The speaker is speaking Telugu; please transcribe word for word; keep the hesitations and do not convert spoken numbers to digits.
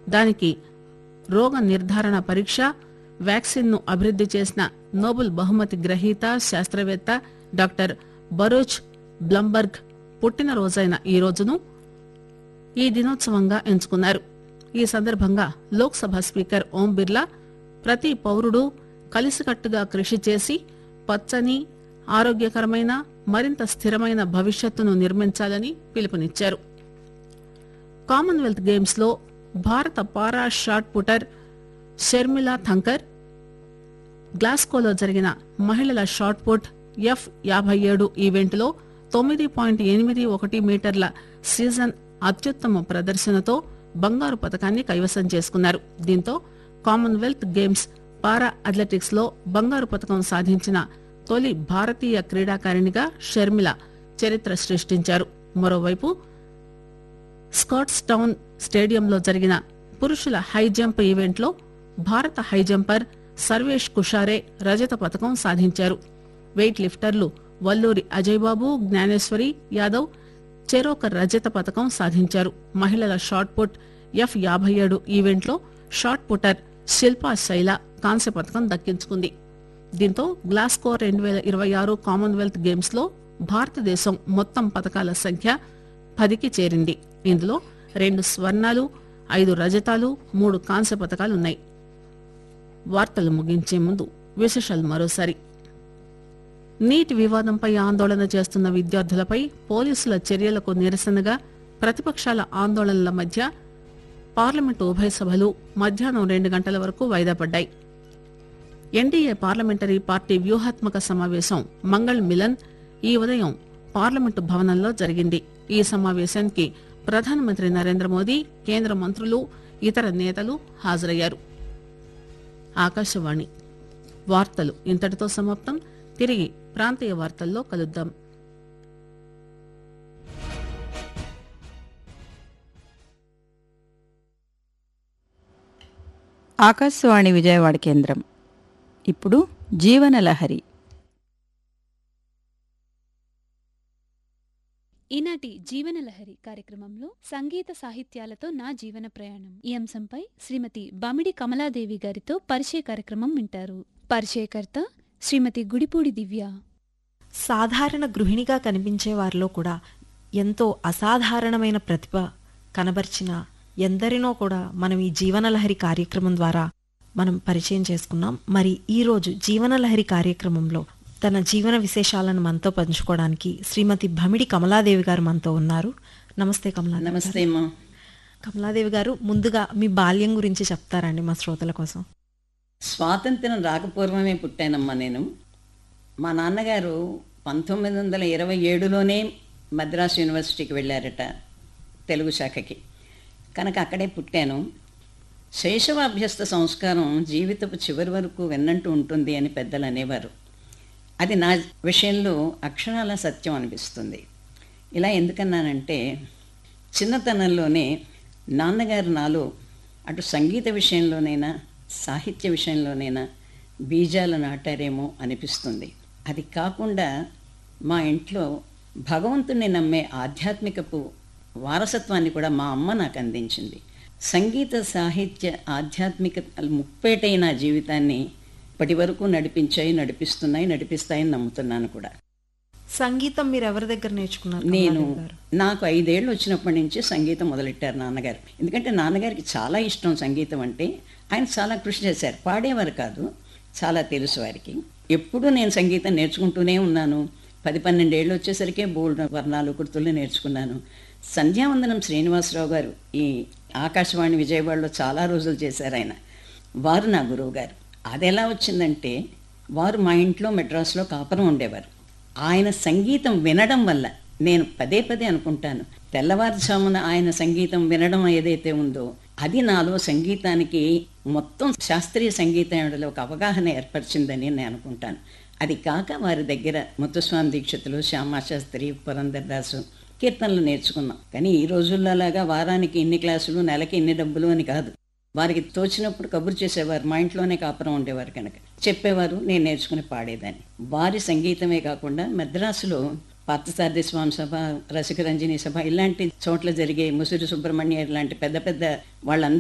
దానికి రోగ నిర్ధారణ పరీక్ష వ్యాక్సిన్ ను అభివృద్ది చేసిన నోబెల్ బహుమతి గ్రహీత శాస్త్రవేత్త డాక్టర్ బరూచ్ బ్లంబర్గ్ పుట్టినరోజైన ఈ రోజును ఈ దినోత్సవంగా ఎంచుకున్నారు. ఈ సందర్భంగా లోక్ సభ స్పీకర్ ఓం బిర్లా ప్రతి పౌరుడు కలిసికట్టుగా కృషి చేసి పచ్చని ఆరోగ్యకరమైన మరింత స్థిరమైన భవిష్యత్తును నిర్మించాలని పిలుపునిచ్చారు. కామన్వెల్త్ గేమ్స్ లో భారత పారా షాట్ పుటర్ షర్మిలా థంకర్ గ్లాస్కోలో జరిగిన మహిళల షాట్ పుట్ ఎఫ్ యాభై ఏడు ఈవెంట్లో తొమ్మిది పాయింట్ ఎనిమిది ఒకటి మీటర్ల సీజన్ అత్యుత్తమ ప్రదర్శనతో బంగారు పతకాన్ని కైవసం చేసుకున్నారు. దీంతో కామన్వెల్త్ గేమ్స్ పారా అథ్లెటిక్స్ లో బంగారు పతకం సాధించిన తొలి భారతీయ క్రీడాకారిణిగా షర్మిల చరిత్ర సృష్టించారు. మరోవైపు స్కాట్స్ టౌన్ స్టేడియంలో జరిగిన పురుషుల హైజంప్ ఈవెంట్లో భారత హైజంపర్ సర్వేష్ కుషారే రజత పతకం సాధించారు. వెయిట్ లిఫ్టర్లు వల్లూరి అజయ్బాబు, జ్ఞానేశ్వరి యాదవ్ చెరోక రజత పతకం సాధించారు. మహిళల షాట్ పుట్ ఎఫ్ యాభై ఏడు ఈవెంట్లో షాట్ పుటర్ శిల్పా శైల కాంస్య పతకం దక్కించుకుంది. దీంతో గ్లాస్కో రెండు వేల ఇరవై ఆరు కామన్వెల్త్ గేమ్స్ లో భారతదేశం మొత్తం పతకాల సంఖ్య పదికి చేరింది. ఇందులో రెండు స్వర్ణాలు, ఐదు రజతాలు, మూడు కాంస్య పతకాలున్నాయి. వార్తలు ముగించే ముందు విశేషాలు మరోసారి. నీట్ వివాదంపై ఆందోళన చేస్తున్న విద్యార్థులపై పోలీసుల చర్యలకు నిరసనగా ప్రతిపక్షాల ఆందోళనల మధ్య పార్లమెంటు ఉభయ సభలు మధ్యాహ్నం రెండు గంటల వరకు వాయిదా పడ్డాయి. ఎన్డీఏ పార్లమెంటరీ పార్టీ వ్యూహాత్మక సమావేశం మంగళ్ మిలన్ ఈ ఉదయం పార్లమెంటు భవనంలో జరిగింది. ఈ సమావేశానికి ప్రధానమంత్రి నరేంద్ర మోదీ, కేంద్ర మంత్రులు, ఇతర నేతలు హాజరయ్యారు. ఆకాశవాణి వార్తలు ఇంతటితో సమాప్తం. తిరిగి ప్రాంతీయ వార్తల్లో కలుద్దాం. ఆకాశవాణి విజయవాడ కేంద్రం. ఇప్పుడు జీవనలహరి. ఈనాటి జీవనలహరి కార్యక్రమంలో సంగీత సాహిత్యాలతో నా జీవన ప్రయాణం ఈ అంశంపై శ్రీమతి బమిడి కమలాదేవి గారితో పరిచయ కార్యక్రమం వింటారు. పరిచయకర్త శ్రీమతి గుడిపూడి దివ్య. సాధారణ గృహిణిగా కనిపించే వారిలో కూడా ఎంతో అసాధారణమైన ప్రతిభ కనబర్చిన ఎందరినో కూడా మనం ఈ జీవనలహరి కార్యక్రమం ద్వారా మనం పరిచయం చేసుకున్నాం. మరి ఈరోజు జీవనలహరి కార్యక్రమంలో తన జీవన విశేషాలను మనతో పంచుకోవడానికి శ్రీమతి భమిడి కమలాదేవి గారు మనతో ఉన్నారు. నమస్తే కమలా. నమస్తే అమ్మా. కమలాదేవి గారు, ముందుగా మీ బాల్యం గురించి చెప్తారండి మా శ్రోతల కోసం. స్వాతంత్ర్యం రాకపూర్వమే పుట్టానమ్మా నేను. మా నాన్నగారు పంతొమ్మిది వందల ఇరవై ఏడులోనే మద్రాసు యూనివర్సిటీకి వెళ్ళారట తెలుగు శాఖకి, కనుక అక్కడే పుట్టాను. శైశవాభ్యస్త సంస్కారం జీవితపు చివరి వరకు వెన్నంటూ ఉంటుంది అని పెద్దలు అనేవారు. అది నా విషయంలో అక్షరాల సత్యం అనిపిస్తుంది. ఇలా ఎందుకన్నానంటే, చిన్నతనంలోనే నాన్నగారు నాలో అటు సంగీత విషయంలోనైనా సాహిత్య విషయంలోనైనా బీజాలు నాటారేమో అనిపిస్తుంది. అది కాకుండా మా ఇంట్లో భగవంతుణ్ణి నమ్మే ఆధ్యాత్మికపు వారసత్వాన్ని కూడా మా అమ్మ నాకు అందించింది. సంగీత సాహిత్య ఆధ్యాత్మిక ముప్పేటైన జీవితాన్ని ఇప్పటి వరకు నడిపించాయి, నడిపిస్తున్నాయి, నడిపిస్తాయని నమ్ముతున్నాను కూడా. సంగీతం మీరు ఎవరి దగ్గర నేర్చుకున్నారు? నేను నాకు ఐదేళ్ళు వచ్చినప్పటి నుంచి సంగీతం మొదలెట్టారు నాన్నగారు. ఎందుకంటే నాన్నగారికి చాలా ఇష్టం సంగీతం అంటే. ఆయన చాలా కృషి చేశారు. పాడేవారు కాదు, చాలా తెలుసు వారికి. ఎప్పుడూ నేను సంగీతం నేర్చుకుంటూనే ఉన్నాను. పది పన్నెండేళ్ళు వచ్చేసరికి బోల్డ్ వర్ణాలు కుర్తులు నేర్చుకున్నాను. సంధ్యావందనం శ్రీనివాసరావు గారు ఈ ఆకాశవాణి విజయవాడలో చాలా రోజులు చేశారు ఆయన. వారు నా గురువు గారు. అది ఎలా వచ్చిందంటే, వారు మా ఇంట్లో మెడ్రాస్లో కాపురం ఉండేవారు. ఆయన సంగీతం వినడం వల్ల నేను పదే పదే అనుకుంటాను, తెల్లవారుజామున ఆయన సంగీతం వినడం ఏదైతే ఉందో అది నాలో సంగీతానికి మొత్తం శాస్త్రీయ సంగీతం ఒక అవగాహన ఏర్పరిచిందని నేను అనుకుంటాను. అది కాక వారి దగ్గర ముత్తుస్వామి దీక్షితులు, శ్యామాశాస్త్రి, పురంధరదాసు కీర్తనలు నేర్చుకున్నాం. కానీ ఈ రోజుల్లో అలాగా వారానికి ఇన్ని క్లాసులు, నెలకి ఇన్ని డబ్బులు అని కాదు. వారికి తోచినప్పుడు కబురు చేసేవారు. మా ఇంట్లోనే కాపురం ఉండేవారు కనుక చెప్పేవారు, నేను నేర్చుకుని పాడేదాన్ని. వారి సంగీతమే కాకుండా మద్రాసులో పార్థసారథి స్వామి సభ, రసికరంజని సభ ఇలాంటి చోట్ల జరిగే ముసిరి సుబ్రహ్మణ్య ఇలాంటి పెద్ద పెద్ద వాళ్ళందరూ